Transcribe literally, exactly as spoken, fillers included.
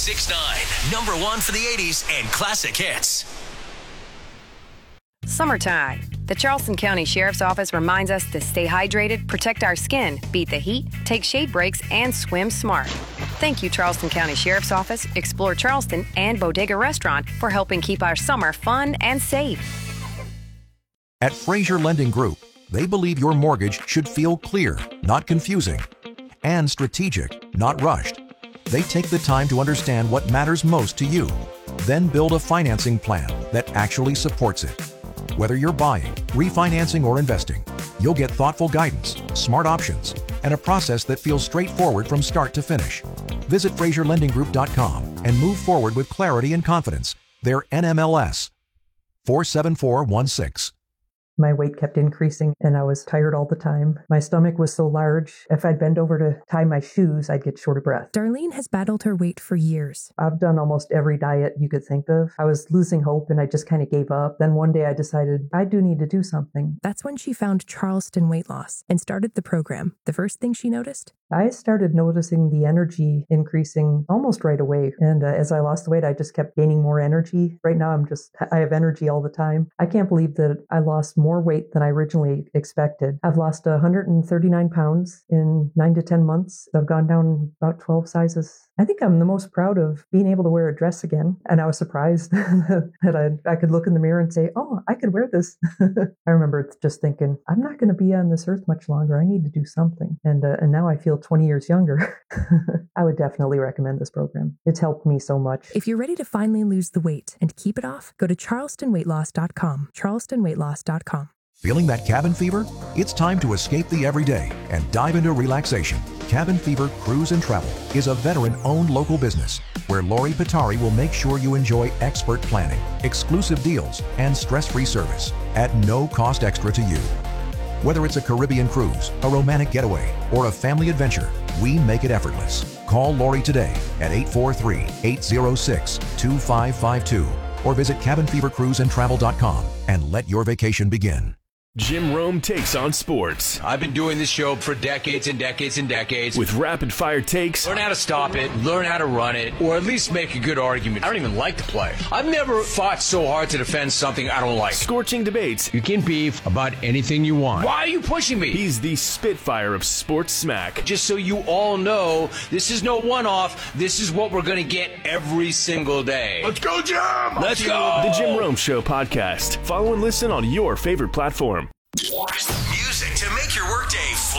six nine, number one for the eighties and classic hits. Summertime. The Charleston County Sheriff's Office reminds us to stay hydrated, protect our skin, beat the heat, take shade breaks, and swim smart. Thank you, Charleston County Sheriff's Office, Explore Charleston, and Bodega Restaurant for helping keep our summer fun and safe. At Fraser Lending Group, they believe your mortgage should feel clear, not confusing, and strategic, not rushed. They take the time to understand what matters most to you, then build a financing plan that actually supports it. Whether you're buying, refinancing, or investing, you'll get thoughtful guidance, smart options, and a process that feels straightforward from start to finish. Visit Fraser Lending Group dot com and move forward with clarity and confidence. They're N M L S four seven four one six. My weight kept increasing and I was tired all the time. My stomach was so large, if I'd bend over to tie my shoes, I'd get short of breath. Darlene has battled her weight for years. I've done almost every diet you could think of. I was losing hope and I just kind of gave up. Then one day I decided I do need to do something. That's when she found Charleston Weight Loss and started the program. The first thing she noticed? I started noticing the energy increasing almost right away. And uh, as I lost the weight, I just kept gaining more energy. Right now, I'm just, I have energy all the time. I can't believe that I lost more weight than I originally expected. I've lost one hundred thirty-nine pounds in nine to ten months. I've gone down about twelve sizes. I think I'm the most proud of being able to wear a dress again. And I was surprised that I, I could look in the mirror and say, oh, I could wear this. I remember just thinking, I'm not going to be on this earth much longer. I need to do something. And, uh, and now I feel twenty years younger. I would definitely recommend this program. It's helped me so much. If you're ready to finally lose the weight and keep it off, go to charleston weight loss dot com. charleston weight loss dot com. Feeling that cabin fever? It's time to escape the everyday and dive into relaxation. Cabin Fever Cruise and Travel is a veteran-owned local business where Lori Pitari will make sure you enjoy expert planning, exclusive deals, and stress-free service at no cost extra to you. Whether it's a Caribbean cruise, a romantic getaway, or a family adventure, we make it effortless. Call Lori today at eight four three, eight zero six, two five five two or visit cabin fever cruise and travel dot com and let your vacation begin. Jim Rome takes on sports. I've been doing this show for decades and decades and decades. With rapid-fire takes. Learn how to stop it, learn how to run it, or at least make a good argument. I don't even like to play. I've never fought so hard to defend something I don't like. Scorching debates. You can beef about anything you want. Why are you pushing me? He's the Spitfire of sports smack. Just so you all know, this is no one-off. This is what we're going to get every single day. Let's go, Jim! Let's go! The Jim Rome Show podcast. Follow and listen on your favorite platform.